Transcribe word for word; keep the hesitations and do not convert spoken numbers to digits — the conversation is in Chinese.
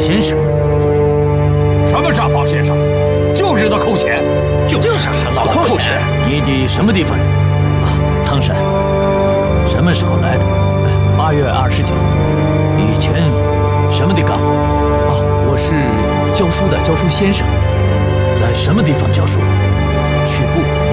先生？ 什么账房先生？就知道扣钱， 就是老扣钱。 你的什么地方人？ 啊，苍山。 什么时候来的？ 八月二十九。 以前什么的干活？ 啊，我是教书的教书先生。 在什么地方教书？ 曲部。